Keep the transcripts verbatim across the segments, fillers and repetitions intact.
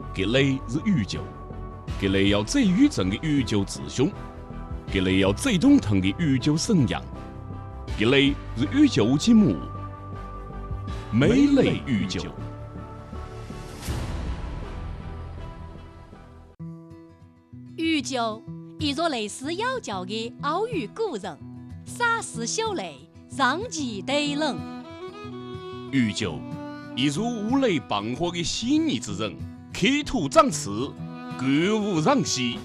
这类是宇宙，这类要最宇宙的宇宙之兄，这类要最动听的宇宙声音，这类是宇宙节目，美类宇宙。 宇宙，一座类似妖教的奥语古人，洒似秀雷，上奇对人。 宇宙，一座五雷傍火的细腻之人，口吐长刺，歌舞让西。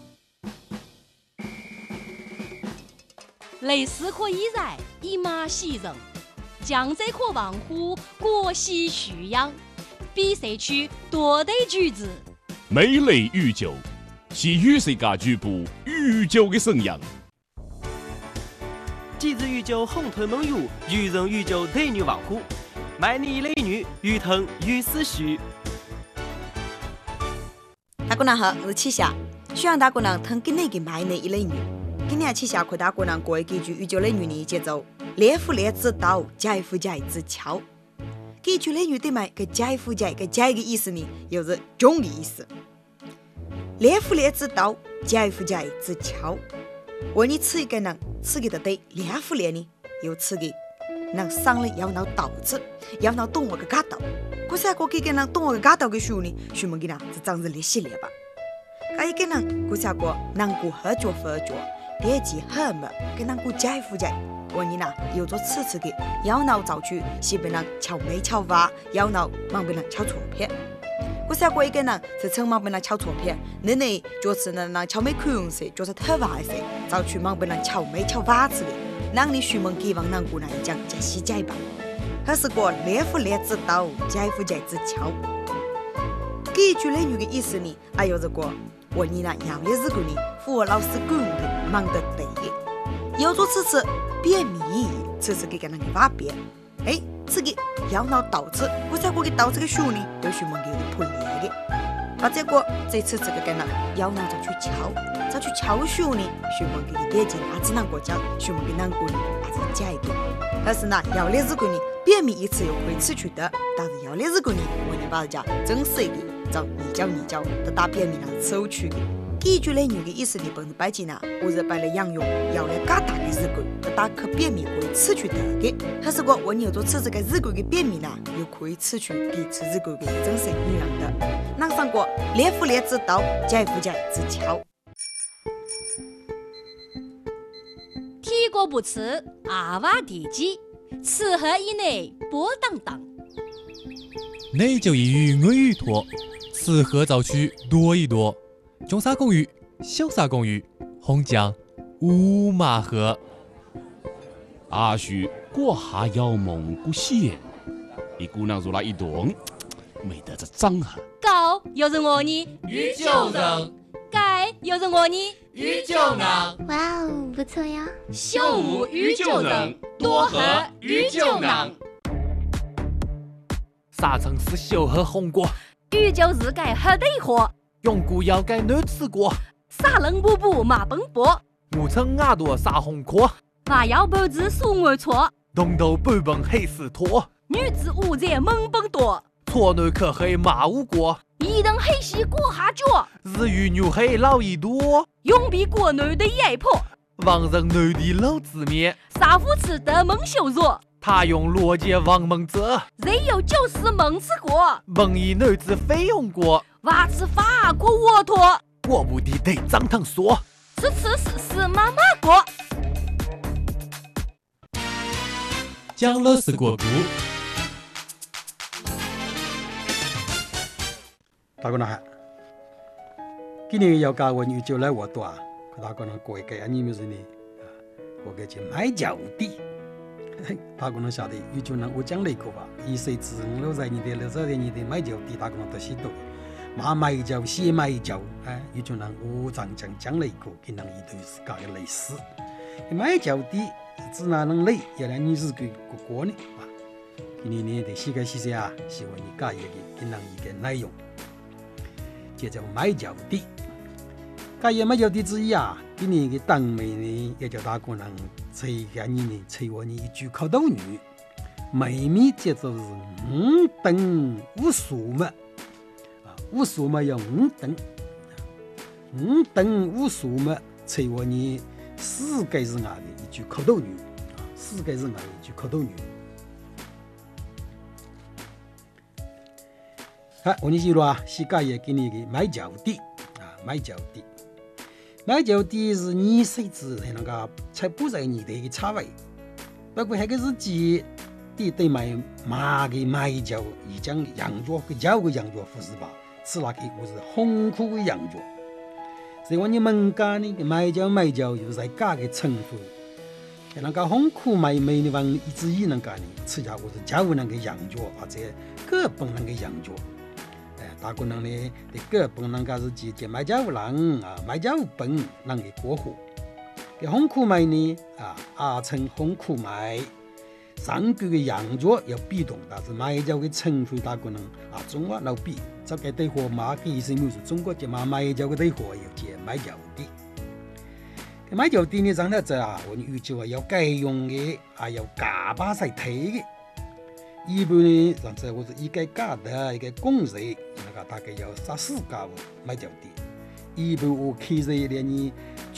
类似可以在一马喜人，江浙可望乎国喜徐扬，比赛区多对句子。 美类宇宙。是与世界局部宇宙的声音。 几日宇宙红头梦游，愚人宇宙对女王虎，卖你美女，鱼腾鱼思绪。 大姑娘好，我是启霞，希望大姑娘听今年的卖你一类女。今年启霞和大姑娘过一句宇宙类女的节奏，烈夫烈之刀，解夫解之鞘。这句类女的卖个解夫解个解的意思呢，又是中的意思。烈夫烈之刀，解夫解之鞘。为你吃一个人，吃个的对，烈夫烈呢，又吃个人上了要拿刀子，要拿动我个嘎刀。可是我给个人动我个嘎刀的时候呢，说明个人是长日烈系烈吧。这一个人，可是我能够合作合作，别急合么，跟人过解夫解。为你呢，有做吃吃的，要拿造去，西边人敲眉敲瓦，要拿忙边人敲错片。可是我一个人是从忙被人敲错片，那呢就是那那敲眉口用色，就是头发色，早去忙被人敲眉敲瓦子的，让你徐梦给往南姑娘讲讲西解吧。可是个烈夫烈之刀，解夫解之鞘。这一句类语的意思呢，还有这个我你呢要的日子呢，符合老师讲的忙得对的，有做次次便秘，次次给个人的瓦边，哎。这个要拿刀子，我在我的刀子的时候呢，有徐梦给的破裂的。而这个这次这个跟呢，要拿着去敲，再去敲的时候呢，徐梦给的眼睛还只能够讲，徐梦给难过呢还是假一点。但是呢，要的日子呢，便秘一次又可以吃去的，但是要的日子呢，我呢把人家真碎的，找你教你教，得打便秘呢手去的。这句类女的意思呢，本是摆进呢，我是摆了养用，要来嘎大的日鬼，得打可便秘可以吃去得的。可是我我有做吃这个日鬼的便秘呢，又可以吃去给吃日鬼的真正女人的。能上过烈夫烈之刀，解夫解之鞘。 天国不吃，阿娃地基，此河以内波荡荡。 内就一语我语多，此河早去多一多。中沙公寓、小沙公寓、红江、五马河。 阿叔过下要梦过些，一姑娘入了一栋，没得这长啊。 高又是我呢， 宇宙人。 盖又是我呢， 宇宙人。 哇哦，不错呀！ 秀武宇宙人，多和宇宙人。 沙城市秀和红果， 宇宙日改黑对火。 永固要改男子国， 沙人步步马奔波， 五层牙多沙红壳， 娃要半子苏我错， 东头半本黑丝拖， 女子五在猛奔多， 错男可黑马无国， 一等黑西过下脚， 日语女黑老一多， 永比国男的压迫， 王人男的老子面， 沙夫吃的蒙羞辱。 他用逻辑王蒙者， 人有九十蒙吃过， 蒙一男子非用过， 娃吃法国沃托， 我不的得张腾说， 吃吃是是妈妈过。 讲了是国故。 大姑娘好，今年要教我宇宙来我多啊，大姑娘过一个你们是呢，我给去买脚地。大姑娘晓得宇宙人我讲了一个吧，一岁之六十年的六十年的买脚地，大姑娘都许多。妈买脚，先买脚，哎，宇宙人我常讲讲了一个，跟人一对是搞个类似。买脚地只哪能累，要让你是个过过呢啊？今年呢的世界事啊，希望你搞一个跟人一个内容，叫做买脚地。搞一买脚地之一啊，今年的当妹呢，也叫大姑娘。吹个你呢，吹我你一句口头语，妹妹叫做是五等五数嘛，啊， 五数嘛有五等，五等五数嘛，成为你世界之外的一句口头语啊，世界之外的一句口头语。好，我们记住啊，世界也给你的买脚地啊，买脚地，买脚地是你谁知还能够才不在你的一个差位，包括那个日记地对买马的买脚，已将羊角和脚的羊角不是吧？吃那个我是红苦的羊角，所以我你们家呢买脚买脚就是在家的称呼，还能够红苦买买的往一之一能干呢，吃下我是脚那个羊角或者各本那个羊角。大姑娘呢，的各本人家是直接买家有人啊，买家有本人的过户。给红苦买呢啊，阿称红苦买。上句的羊角要比动，但是买家的称呼大姑娘啊，中华老比，这个对货马的意思就是中国就买买家的对货要接买脚的。买脚的呢，上头这啊，我们预计啊要该用的，还要加把才推的。一般呢，上次我是一个价的一个公税，那个大概要十四家买脚的。一般我开税的呢。